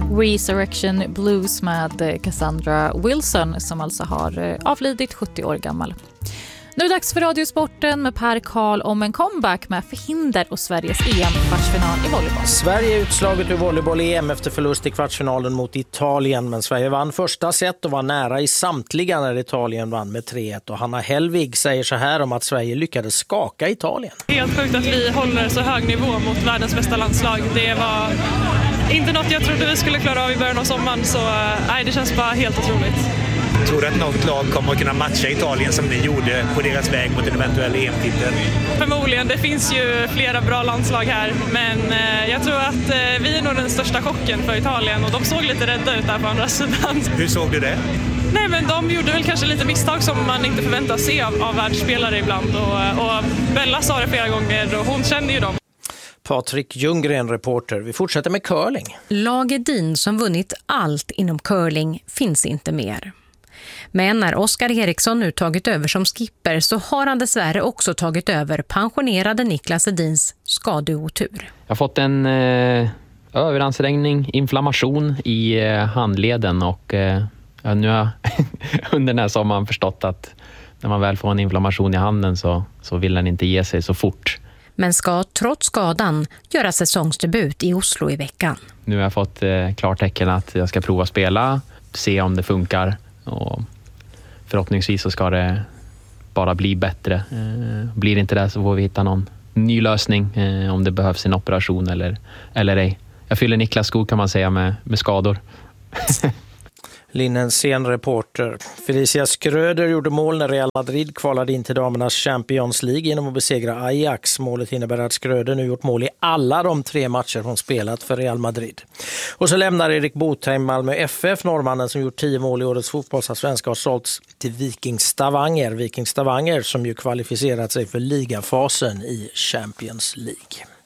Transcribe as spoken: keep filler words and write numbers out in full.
Resurrection Blues med Cassandra Wilson som alltså har avlidit sjuttio år gammal. Nu är det dags för Radiosporten med Per Karl om en comeback med förhinder och Sveriges E M-kvartsfinal i volleyboll. Sverige är utslaget ur volleyboll-E M efter förlust i kvartsfinalen mot Italien. Men Sverige vann första set och var nära i samtliga när Italien vann med tre ett. Och Hanna Hellvig säger så här om att Sverige lyckades skaka Italien. Helt sjukt att vi håller så hög nivå mot världens bästa landslag. Det var inte något jag trodde vi skulle klara av i början av sommaren. Så nej, det känns bara helt otroligt. Tror du att något lag kommer att kunna matcha Italien som ni gjorde på deras väg mot en eventuell E M-titel? Förmodligen, det finns ju flera bra landslag här, men eh, jag tror att eh, vi är nog den största chocken för Italien och de såg lite rädda ut där på andra sidan. Hur såg du det? Nej, men de gjorde väl kanske lite misstag som man inte förväntar sig av, av världsspelare ibland och, och Bella sa det flera gånger och hon kände ju dem. Patrik Ljunggren, reporter. Vi fortsätter med curling. Lag Edin som vunnit allt inom curling finns inte mer. Men när Oskar Eriksson nu tagit över som skipper så har han dessvärre också tagit över pensionerade Niklas Edins skadeotur. Jag har fått en eh, överansträngning, inflammation i eh, handleden och eh, nu har jag under den här sommaren förstått att när man väl får en inflammation i handen så, så vill den inte ge sig så fort. Men ska trots skadan göra säsongsdebut i Oslo i veckan. Nu har jag fått eh, klartecken att jag ska prova spela, se om det funkar. Och förhoppningsvis så ska det bara bli bättre. Eh, blir det inte det så får vi hitta någon ny lösning eh, om det behövs en operation eller, eller ej. Jag fyller Niklas skor kan man säga med, med skador. Linnensén, reporter. Felicia Skröder gjorde mål när Real Madrid kvalade in till damernas Champions League genom att besegra Ajax. Målet innebär att Skröder nu gjort mål i alla de tre matcher hon spelat för Real Madrid. Och så lämnar Erik Botheim Malmö F F. Norrmannen som gjort tio mål i årets fotbollsallsvenska har sålts till Viking Stavanger. Viking Stavanger som ju kvalificerat sig för ligafasen i Champions League.